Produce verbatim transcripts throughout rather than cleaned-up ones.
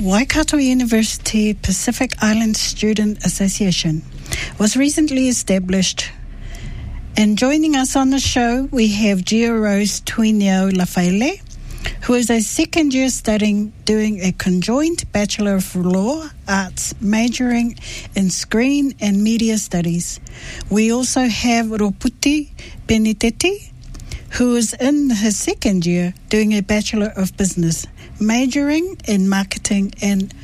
Waikato University Pacific Island Student Association was recently established, and joining us on the show we have Gia Rose Tuineo Lafaile, who is a second year studying doing a conjoined Bachelor of Law Arts majoring in Screen and Media Studies. We also have Roputi Beniteti, who is in his second year doing a Bachelor of Business, majoring in Marketing and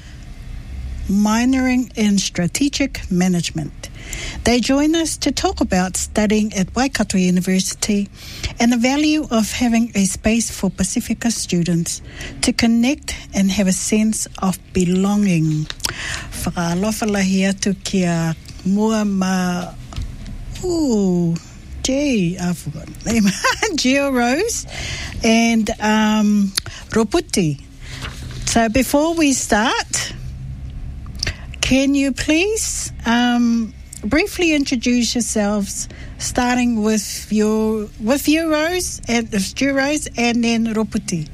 minoring in Strategic Management. They join us to talk about studying at Waikato University and the value of having a space for Pacifica students to connect and have a sense of belonging. Whakaalofalahi atu kia mua ma... Ooh, gee, I forgot the name. Gia Rose and um, Roputi. So before we start, can you please... Um, briefly introduce yourselves, starting with your with you, Rose, and Stu Rose, and then Roputi.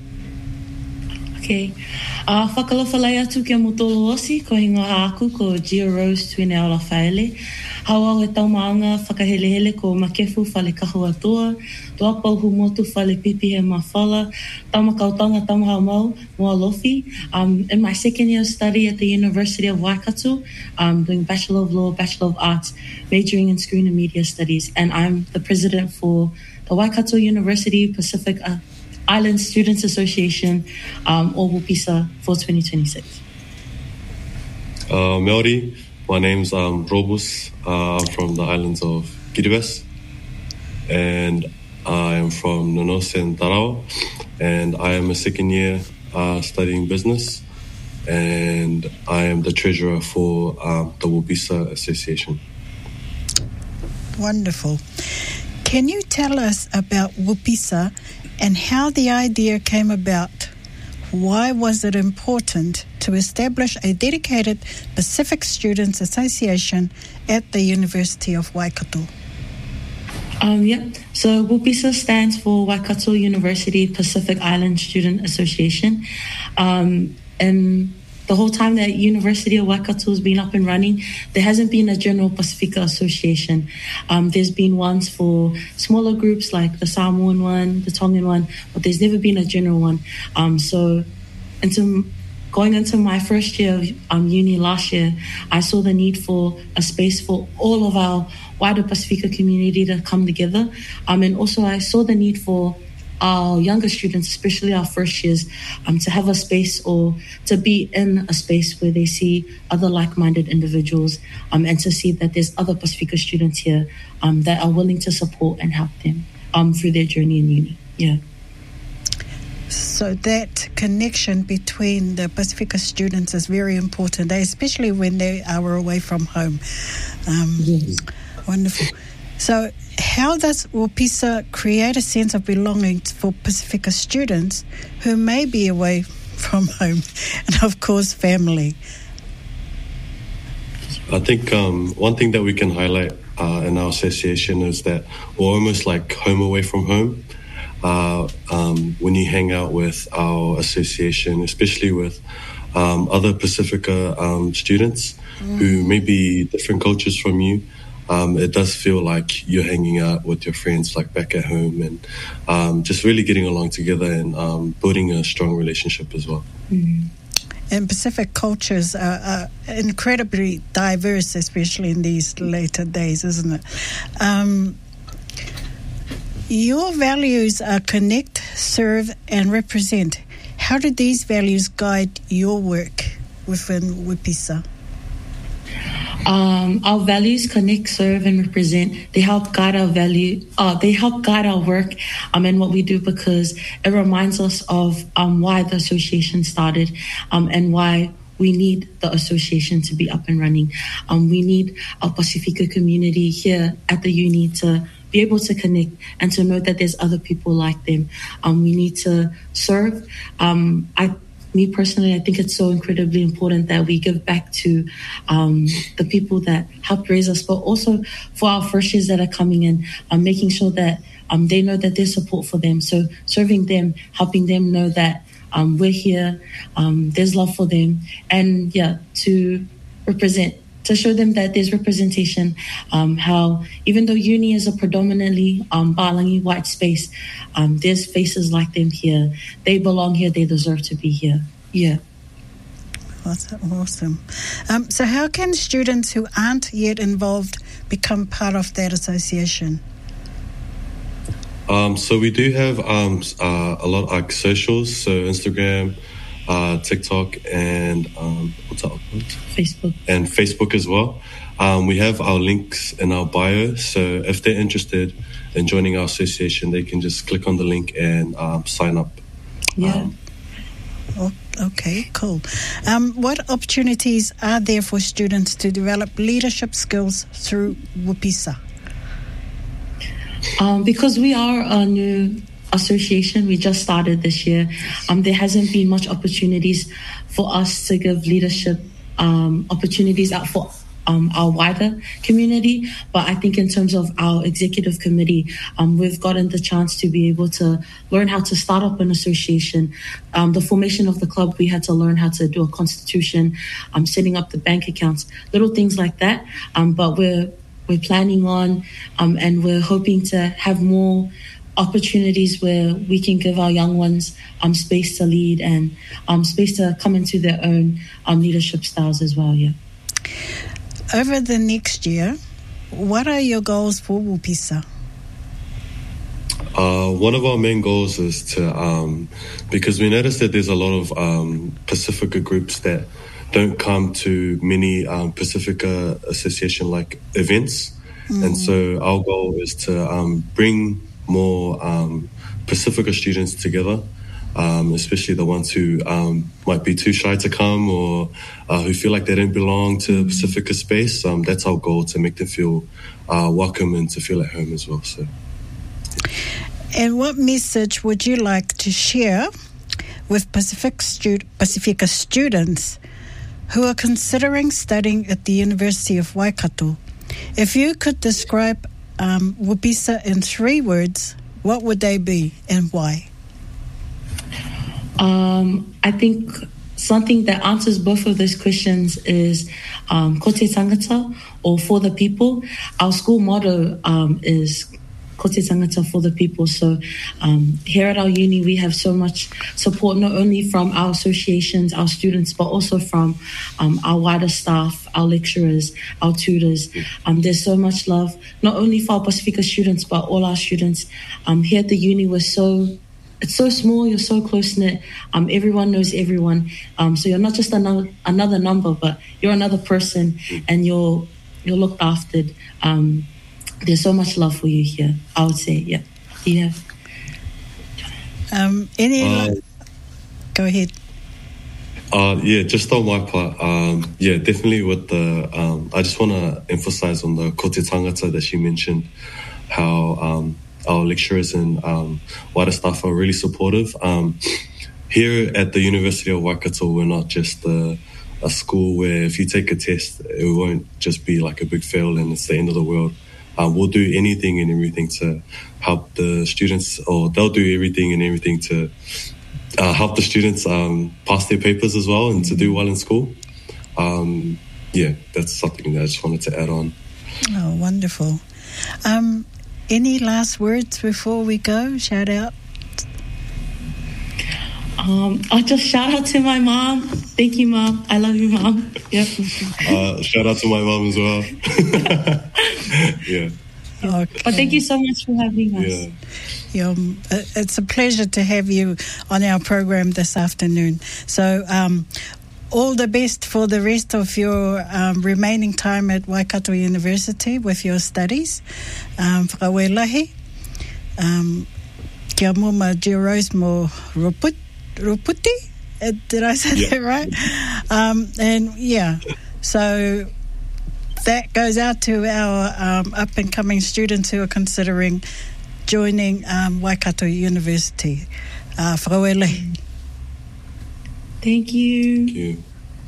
Okay. Uh, whakalawhalai atu kia motolo osi, ko hingoha aku, ko Gia Rose Tuineo Lafaile. Hauau e taumaanga whakahelehele ko makefu whale kahu atua, toa pauhu motu whale pipi he mawhala, taumakautanga taumahau mau, mua lofi. Um, in my second year of study at the University of Waikato, um, doing Bachelor of Law, Bachelor of Arts, majoring in Screen and Media Studies, and I'm the president for the Waikato University Pacific uh, Island Students Association, um, or WUPISA, for twenty twenty-six. Uh, Maori, my name's um, Robus. Uh, I'm from the islands of Kiribati, and I am from Nonose and Tarawa, and I am a second year uh, studying business, and I am the treasurer for um, the WUPISA Association. Wonderful. Can you tell us about WUPISA and how the idea came about? Why was it important to establish a dedicated Pacific Students Association at the University of Waikato? Um, yeah, so WUPISA stands for Waikato University Pacific Island Student Association. Um, and the whole time that University of Waikato has been up and running, there hasn't been a general Pacifica association. Um, there's been ones for smaller groups like the Samoan one, the Tongan one, but there's never been a general one. Um, so into going into my first year of um, uni last year, I saw the need for a space for all of our wider Pacifica community to come together. Um, and also I saw the need for our younger students, especially our first years, um, to have a space or to be in a space where they see other like-minded individuals, um, and to see that there's other Pacifica students here um, that are willing to support and help them um, through their journey in uni. Yeah. So that connection between the Pacifica students is very important, especially when they are away from home. Um, yes. Wonderful. So how does WUPISA create a sense of belonging for Pacifica students who may be away from home and, of course, family? I think um, one thing that we can highlight uh, in our association is that we're almost like home away from home. Uh, um, when you hang out with our association, especially with um, other Pacifica um, students mm. who may be different cultures from you, Um, it does feel like you're hanging out with your friends like back at home, and um, just really getting along together and um, building a strong relationship as well. Mm. And Pacific cultures are, are incredibly diverse, especially in these later days, isn't it? Um, your values are connect, serve, and represent. How do these values guide your work within WUPISA? Um, our values connect, serve, and represent. They help guide our value. Uh, they help guide our work um, and what we do, because it reminds us of um, why the association started um, and why we need the association to be up and running. Um, we need our Pacifica community here at the uni to be able to connect and to know that there's other people like them. Um, we need to serve. Um, I Me personally, I think it's so incredibly important that we give back to um, the people that helped raise us, but also for our first years that are coming in, um, making sure that um, they know that there's support for them. So serving them, helping them know that Um, we're here. Um, there's love for them. And yeah, to represent, to show them that there's representation, um, how even though uni is a predominantly um, Palangi white space, um, there's faces like them here. They belong here. They deserve to be here. Yeah. That's awesome. Um, so how can students who aren't yet involved become part of that association? Um, so we do have um, uh, a lot of like socials, so Instagram, uh, TikTok, and um, what's that? Facebook. And Facebook as well. Um, we have our links in our bio, so if they're interested in joining our association, they can just click on the link and um, sign up. Yeah. Um, oh, okay, cool. Um, what opportunities are there for students to develop leadership skills through Wupisa? Um, because we are a new association, we just started this year, um, there hasn't been much opportunities for us to give leadership um, opportunities out for um, our wider community. But I think in terms of our executive committee, um, we've gotten the chance to be able to learn how to start up an association. Um, the formation of the club, we had to learn how to do a constitution, um, setting up the bank accounts, little things like that. Um, but we're We're planning on um, and we're hoping to have more opportunities where we can give our young ones um, space to lead and um, space to come into their own um, leadership styles as well, yeah. Over the next year, what are your goals for Wupisa? Uh, one of our main goals is to, um, because we noticed that there's a lot of um, Pacifica groups that don't come to many um, Pacifica Association like events, mm. and so our goal is to um, bring more um, Pacifica students together, um, especially the ones who um, might be too shy to come or uh, who feel like they don't belong to Pacifica space. Um, that's our goal, to make them feel uh, welcome and to feel at home as well. So, and what message would you like to share with Pacific stu- Pacifica students who are considering studying at the University of Waikato? If you could describe um, Wupisa in three words, what would they be and why? Um, I think something that answers both of those questions is um, Ko te tangata, or for the people. Our school motto um, is Ko te tangata, for the people. So um, here at our uni, we have so much support, not only from our associations, our students, but also from um, our wider staff, our lecturers, our tutors. Um, there's so much love, not only for our Pacifica students, but all our students. Um, here at the uni, we're so, it's so small, you're so close-knit. Um, everyone knows everyone. Um, so you're not just another, another number, but you're another person, and you're, you're looked after. Um, There's so much love for you here, I would say, yeah. Yeah. Um, any... Uh, lo- Go ahead. Uh, yeah, just on my part, um, yeah, definitely with the... Um, I just want to emphasize on the ko te tangata that she mentioned, how um, our lecturers and um, wider staff are really supportive. Um, here at the University of Waikato, we're not just a, a school where if you take a test, it won't just be like a big fail and it's the end of the world. Uh, we'll do anything and everything to help the students, or they'll do everything and everything to uh, help the students um, pass their papers as well and to do well in school. Um, yeah, that's something that I just wanted to add on. Oh, wonderful. Um, any last words before we go? Shout out. Um, I'll just shout out to my mom. Thank you, Mom. I love you, Mom. Yep. Uh, shout out to my mom as well. Yeah. Okay. But thank you so much for having us. Yeah. Yeah, it's a pleasure to have you on our program this afternoon. So um, all the best for the rest of your um, remaining time at Waikato University with your studies. Um, whakawelahi. Um, kia muma Georose mo Ruput, Ruputi? Uh, did I say yeah. that right? Um, and yeah, so that goes out to our um, up-and-coming students who are considering joining um, Waikato University. Uh, whakawelahi. Thank you. Thank you.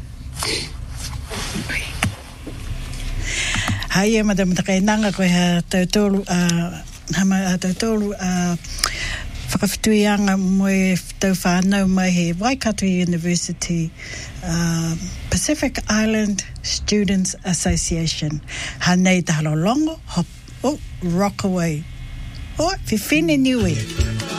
Hai e madam takainanga koe ha tautolu uh, hama tautolu uh, whakawhituianga mo e tau whanau mai he Waikato University um, Pacific Island Students Association. Hanei te halolongo, hop, oh, Rockaway. Oh, whiwhine niwe.